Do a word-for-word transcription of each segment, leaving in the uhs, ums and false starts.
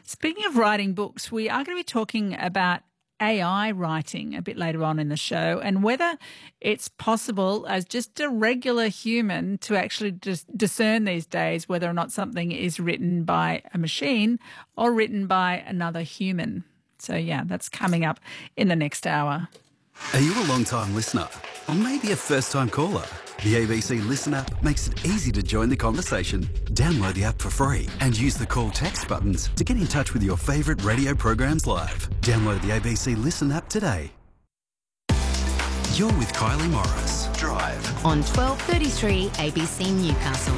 Speaking of writing books, we are going to be talking about A I writing a bit later on in the show and whether it's possible as just a regular human to actually just discern these days whether or not something is written by a machine or written by another human. So, yeah, that's coming up in the next hour. Are you a long-time listener or maybe a first-time caller? The A B C Listen app makes it easy to join the conversation. Download the app for free and use the call text buttons to get in touch with your favourite radio programs live. Download the A B C Listen app today. You're with Kylie Morris. Drive. On twelve thirty-three A B C Newcastle.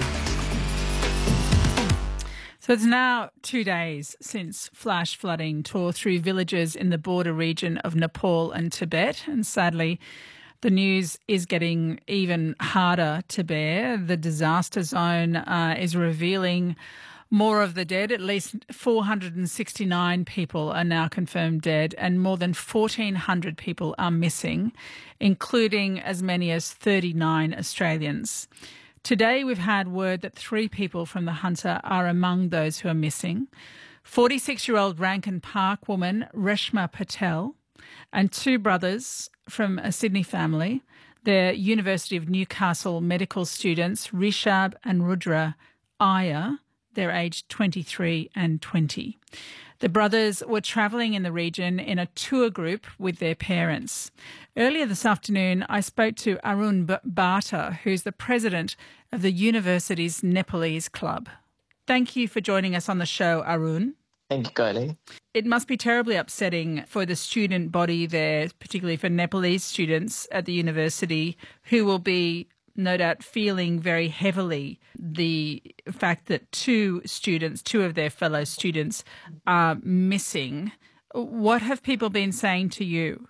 So it's now two days since flash flooding tore through villages in the border region of Nepal and Tibet, and sadly the news is getting even harder to bear. The disaster zone uh, is revealing more of the dead. At least four hundred sixty-nine people are now confirmed dead and more than fourteen hundred people are missing, including as many as thirty-nine Australians. Today we've had word that three people from the Hunter are among those who are missing. forty-six-year-old Rankin Park woman Reshma Patel and two brothers from a Sydney family. They're University of Newcastle medical students, Rishab and Rudra Iyer. They're aged twenty-three and twenty. The brothers were travelling in the region in a tour group with their parents. Earlier this afternoon, I spoke to Arun Bhatta, who's the president of the university's Nepalese club. Thank you for joining us on the show, Arun. Thank you, Kylie. It must be terribly upsetting for the student body there, particularly for Nepalese students at the university, who will be no doubt feeling very heavily the fact that two students, two of their fellow students are missing. What have people been saying to you?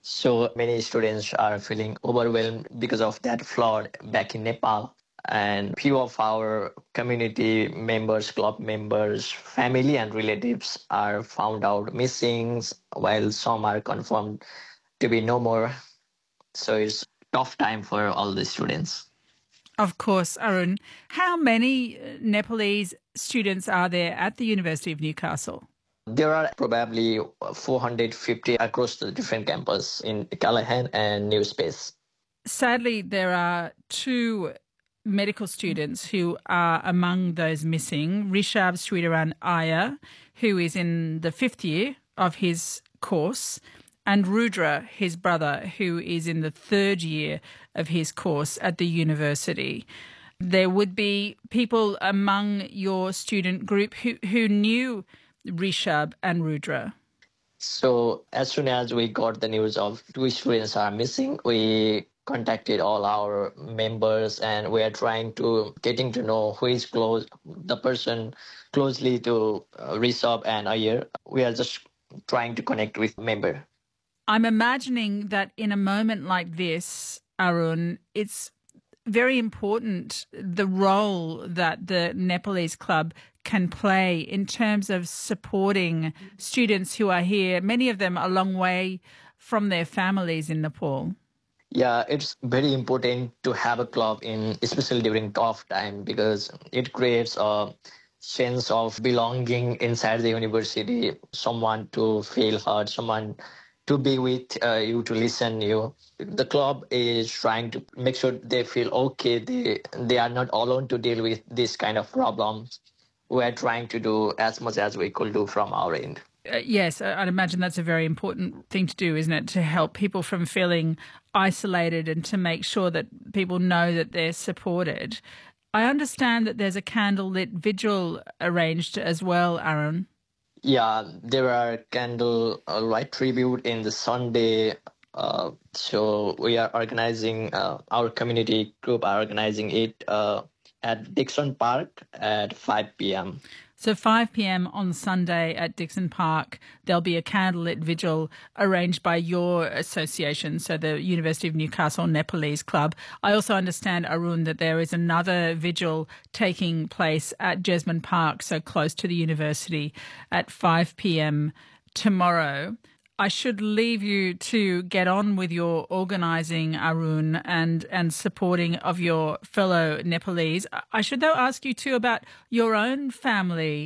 So many students are feeling overwhelmed because of that flood back in Nepal. And few of our community members, club members, family and relatives are found out missing, while some are confirmed to be no more. So it's tough time for all the students. Of course, Arun. How many Nepalese students are there at the University of Newcastle? There are probably four hundred fifty across the different campus in Callahan and New Space. Sadly, there are two medical students who are among those missing. Rishab Sridharan Iyer, who is in the fifth year of his course, and Rudra, his brother, who is in the third year of his course at the university. There would be people among your student group who, who knew Rishab and Rudra. So as soon as we got the news of two students are missing, we contacted all our members and we are trying to getting to know who is close, the person closely to uh, Rishab and Iyer. We are just trying to connect with member. I'm imagining that in a moment like this, Arun, it's very important the role that the Nepalese club can play in terms of supporting students who are here, many of them a long way from their families in Nepal. Yeah, it's very important to have a club in, especially during tough time, because it creates a sense of belonging inside the university, someone to feel heard, someone to be with uh, you, to listen to you. The club is trying to make sure they feel okay, they, they are not alone to deal with this kind of problems. We are trying to do as much as we could do from our end. Uh, yes, I'd imagine that's a very important thing to do, isn't it? To help people from feeling isolated and to make sure that people know that they're supported. I understand that there's a candlelit vigil arranged as well, Arun. Yeah, there are candle uh, light tribute in the Sunday. Uh, so we are organizing, uh, our community group are organizing it uh, at Dixon Park at five p.m. So five p.m. on Sunday at Dixon Park, there'll be a candlelit vigil arranged by your association, so the University of Newcastle Nepalese Club. I also understand, Arun, that there is another vigil taking place at Jesmond Park, so close to the university, at five p.m. tomorrow. I should leave you to get on with your organising, Arun, and, and supporting of your fellow Nepalese. I should, though, ask you too about your own family.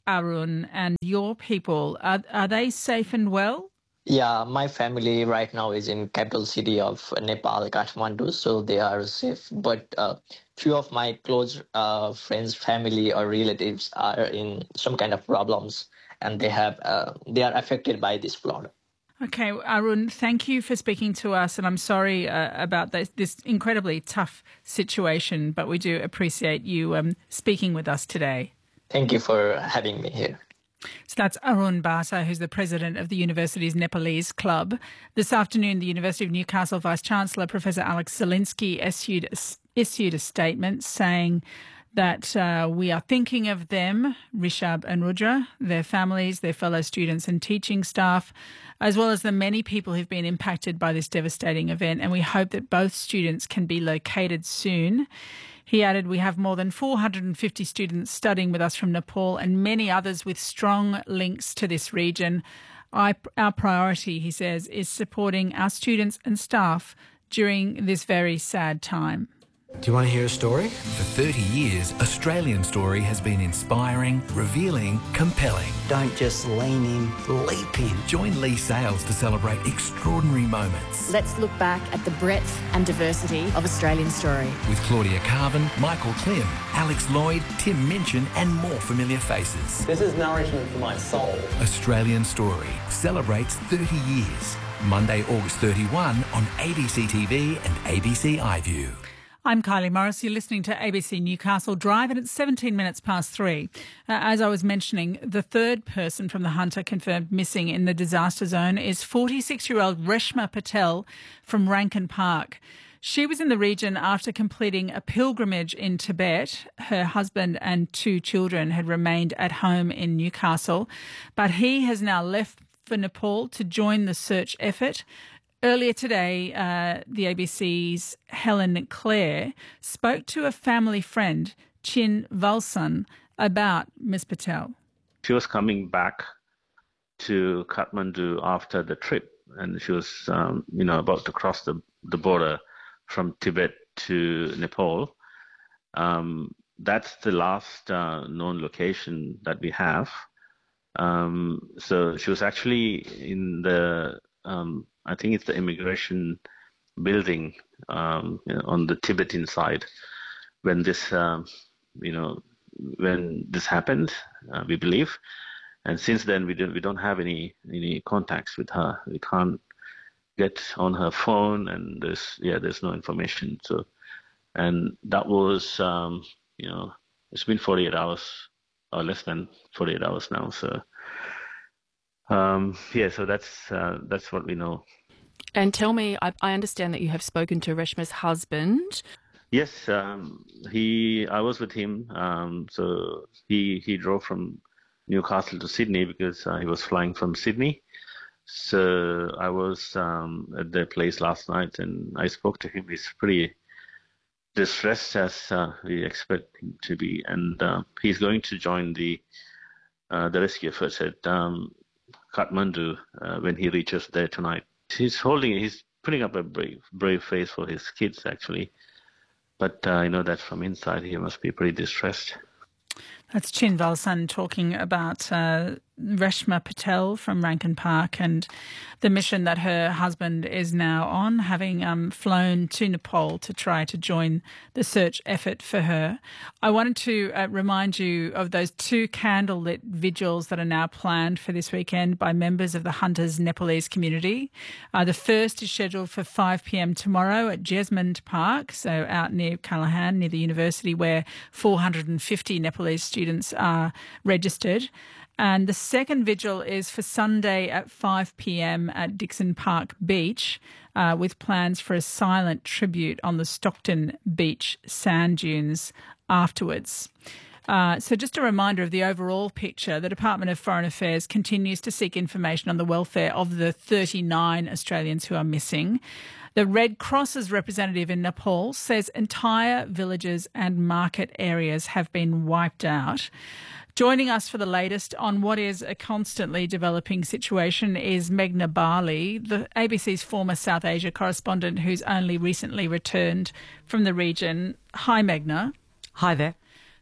Arun, and your people, are, are they safe and well? Yeah, my family right now is in capital city of Nepal, Kathmandu, so they are safe. But uh, few of my close uh, friends, family, or relatives are in some kind of problems, and they have uh, they are affected by this flood. Okay, Arun, thank you for speaking to us, and I'm sorry uh, about this, this incredibly tough situation, but we do appreciate you um, speaking with us today. Thank you for having me here. So that's Arun Basa, who's the president of the university's Nepalese club. This afternoon, the University of Newcastle Vice-Chancellor, Professor Alex Zielinski, issued, issued a statement saying that uh, we are thinking of them, Rishabh and Rudra, their families, their fellow students and teaching staff, as well as the many people who've been impacted by this devastating event, and we hope that both students can be located soon. He added, we have more than four hundred fifty students studying with us from Nepal and many others with strong links to this region. I, our priority, he says, is supporting our students and staff during this very sad time. Do you want to hear a story? For thirty years, Australian Story has been inspiring, revealing, compelling. Don't just lean in, leap in. Join Lee Sales to celebrate extraordinary moments. Let's look back at the breadth and diversity of Australian Story. With Claudia Carvin, Michael Klim, Alex Lloyd, Tim Minchin and more familiar faces. This is nourishment for my soul. Australian Story celebrates thirty years. Monday, August thirty-first on A B C T V and A B C iView. I'm Kylie Morris. You're listening to A B C Newcastle Drive, and it's seventeen minutes past three. Uh, as I was mentioning, the third person from the Hunter confirmed missing in the disaster zone is forty-six-year-old Reshma Patel from Rankin Park. She was in the region after completing a pilgrimage in Tibet. Her husband and two children had remained at home in Newcastle, but he has now left for Nepal to join the search effort. Earlier today, uh, the A B C's Helen Clare spoke to a family friend, Chin Valsan, about Miss Patel. She was coming back to Kathmandu after the trip, and she was, um, you know, about to cross the, the border from Tibet to Nepal. Um, that's the last uh, known location that we have. Um, so she was actually in the um, I think it's the immigration building um, you know, on the Tibetan side when this, um, you know, when this happened, uh, we believe. And since then, we don't we don't have any any contacts with her. We can't get on her phone, and there's yeah, there's no information. So, and that was um, you know, it's been forty-eight hours or less than forty-eight hours now. So. Um, yeah, so that's uh, that's what we know. And tell me, I, I understand that you have spoken to Reshma's husband. Yes, um, he. I was with him. Um, so he he drove from Newcastle to Sydney because uh, he was flying from Sydney. So I was um, at their place last night, and I spoke to him. He's pretty distressed, as uh, we expect him to be, and uh, he's going to join the uh, the rescue efforts at Um, Kathmandu uh, when he reaches there tonight. He's holding, he's putting up a brave, brave face for his kids actually, but uh, I know that from inside he must be pretty distressed. That's Chin Valsan talking about uh, Reshma Patel from Rankin Park and the mission that her husband is now on, having um, flown to Nepal to try to join the search effort for her. I wanted to uh, remind you of those two candlelit vigils that are now planned for this weekend by members of the Hunters Nepalese community. Uh, the first is scheduled for five p.m. tomorrow at Jesmond Park, so out near Callaghan, near the university, where four hundred fifty Nepalese students are registered. And the second vigil is for Sunday at five p.m. at Dixon Park Beach, uh, with plans for a silent tribute on the Stockton Beach sand dunes afterwards. Uh, so just a reminder of the overall picture. The Department of Foreign Affairs continues to seek information on the welfare of the thirty-nine Australians who are missing. The Red Cross's representative in Nepal says entire villages and market areas have been wiped out. Joining us for the latest on what is a constantly developing situation is Meghna Bali, the A B C's former South Asia correspondent who's only recently returned from the region. Hi, Meghna. Hi there.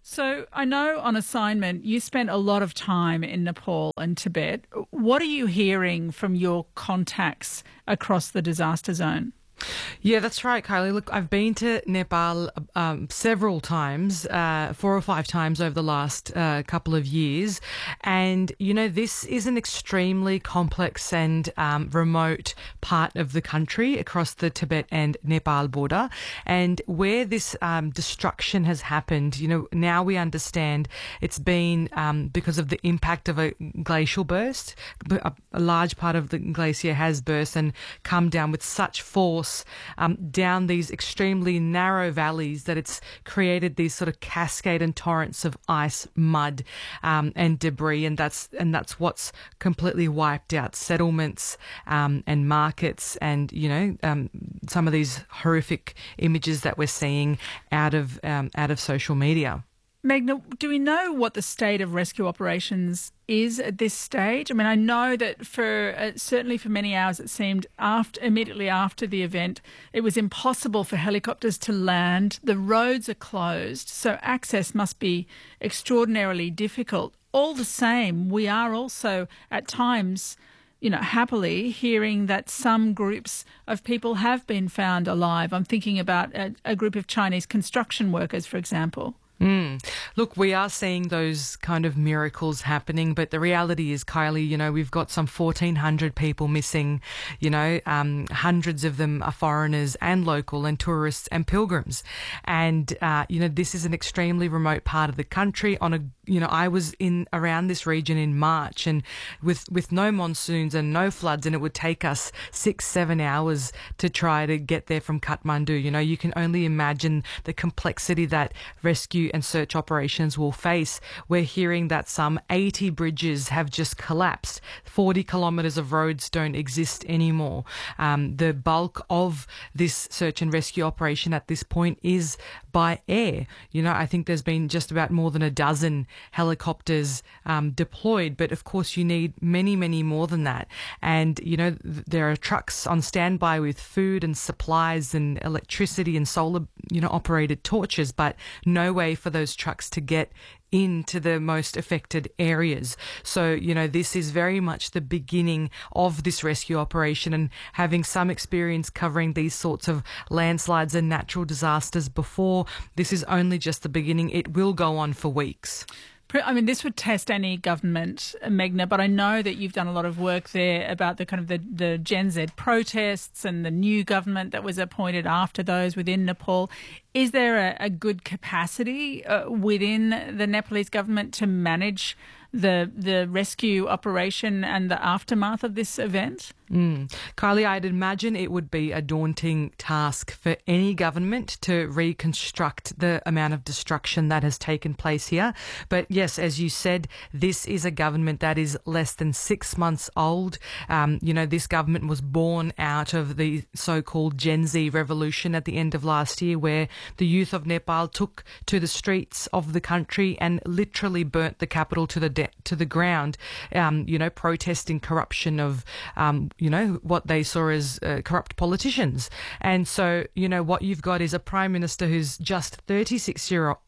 So I know on assignment you spent a lot of time in Nepal and Tibet. What are you hearing from your contacts across the disaster zone? Yeah, that's right, Kylie. Look, I've been to Nepal um, several times, uh, four or five times over the last uh, couple of years. And, you know, this is an extremely complex and um, remote part of the country across the Tibet and Nepal border. And where this um, destruction has happened, you know, now we understand it's been um, because of the impact of a glacial burst. A, a large part of the glacier has burst and come down with such force Um, down these extremely narrow valleys that it's created these sort of cascade and torrents of ice, mud, um, and debris, and that's and that's what's completely wiped out settlements um, and markets, and you know um, some of these horrific images that we're seeing out of um, out of social media. Meghna, do we know what the state of rescue operations is at this stage? I mean, I know that for uh, certainly for many hours it seemed after immediately after the event it was impossible for helicopters to land. The roads are closed, so access must be extraordinarily difficult. All the same, we are also at times, you know, happily hearing that some groups of people have been found alive. I'm thinking about a, a group of Chinese construction workers, for example. Mm. Look, we are seeing those kind of miracles happening, but the reality is, Kylie, you know, we've got some fourteen hundred people missing, you know, um, hundreds of them are foreigners and local and tourists and pilgrims. And, uh, you know, this is an extremely remote part of the country on a, you know, I was in around this region in March and with, with no monsoons and no floods, and it would take us six, seven hours to try to get there from Kathmandu. You know, you can only imagine the complexity that rescue and search operations will face. We're hearing that some eighty bridges have just collapsed. forty kilometres of roads don't exist anymore. Um, the bulk of this search and rescue operation at this point is by air. You know, I think there's been just about more than a dozen helicopters um, deployed, but of course you need many, many more than that. And, you know, th- there are trucks on standby with food and supplies and electricity and solar, you know, operated torches, but no way for those trucks to get into the most affected areas. So, you know, this is very much the beginning of this rescue operation, and having some experience covering these sorts of landslides and natural disasters before, this is only just the beginning. It will go on for weeks. I mean, this would test any government, Meghna, but I know that you've done a lot of work there about the kind of the, the Gen Z protests and the new government that was appointed after those within Nepal. Is there a, a good capacity uh, within the Nepalese government to manage the the rescue operation and the aftermath of this event? Mm. Kylie, I'd imagine it would be a daunting task for any government to reconstruct the amount of destruction that has taken place here. But yes, as you said, this is a government that is less than six months old. Um, you know, this government was born out of the so-called Gen Z revolution at the end of last year, where the youth of Nepal took to the streets of the country and literally burnt the capital to the de- to the ground, um, you know, protesting corruption of, um, you know, what they saw as uh, corrupt politicians. And so, you know, what you've got is a prime minister who's just thirty-six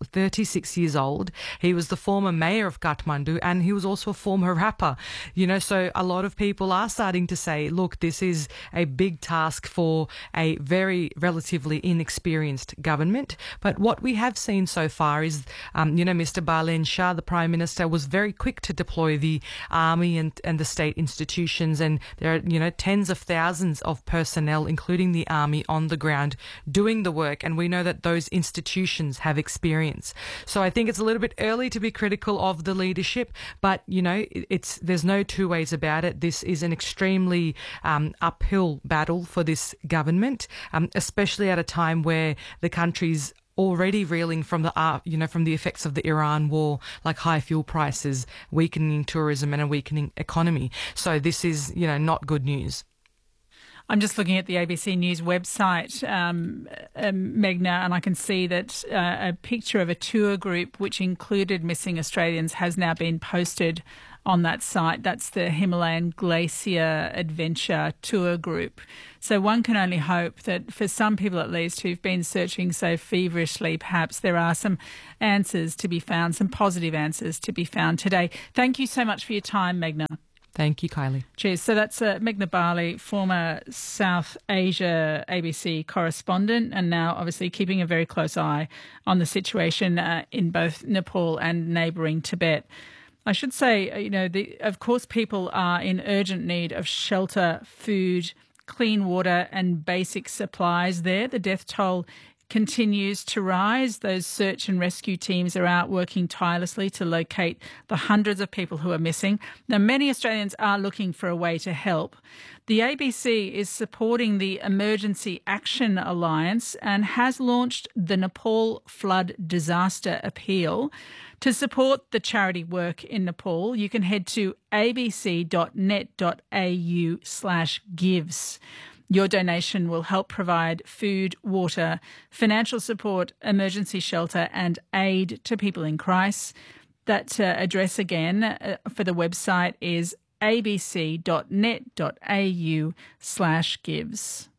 years old. He was the former mayor of Kathmandu, and he was also a former rapper. You know, so a lot of people are starting to say, look, this is a big task for a very relatively inexperienced government. But what we have seen so far is, um, you know, Mister Balen Shah, the prime minister, was very quick to deploy the army and, and the state institutions. And there are, you know, tens of thousands of personnel, including the army, on the ground doing the work. And we know that those institutions have experience. So I think it's a little bit early to be critical of the leadership, but, you know, it's there's no two ways about it. This is an extremely um, uphill battle for this government, um, especially at a time where the country's already reeling from the uh, you know from the effects of the Iran war, like high fuel prices, weakening tourism, and a weakening economy. So this is, you know, not good news. I'm just looking at the A B C News website, um, um, Meghna, and I can see that uh, a picture of a tour group which included missing Australians has now been posted on that site. That's the Himalayan Glacier Adventure Tour Group. So one can only hope that for some people at least who've been searching so feverishly, perhaps there are some answers to be found, some positive answers to be found today. Thank you so much for your time, Meghna. Thank you, Kylie. Cheers. So that's uh, Meghna Bali, former South Asia A B C correspondent, and now obviously keeping a very close eye on the situation uh, in both Nepal and neighbouring Tibet. I should say, you know, the, of course, people are in urgent need of shelter, food, clean water and basic supplies there. The death toll continues to rise. Those search and rescue teams are out working tirelessly to locate the hundreds of people who are missing. Now, many Australians are looking for a way to help. The A B C is supporting the Emergency Action Alliance and has launched the Nepal Flood Disaster Appeal. To support the charity work in Nepal, you can head to abc.net.au slash gives. Your donation will help provide food, water, financial support, emergency shelter and aid to people in crisis. That uh, address again uh, for the website is abc.net.au slash gives.